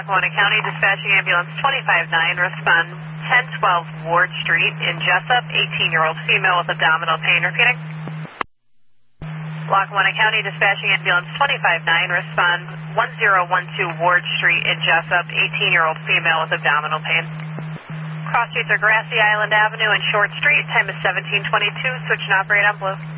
Lackawanna County, dispatching ambulance 259, respond 1012 Ward Street in Jessup, 18-year-old female with abdominal pain. Repeating. Lackawanna County, dispatching ambulance 259, respond 1012 Ward Street in Jessup, 18-year-old female with abdominal pain. Cross streets are Grassy Island Avenue and Short Street. Time is 17:22. Switch and operate on blue.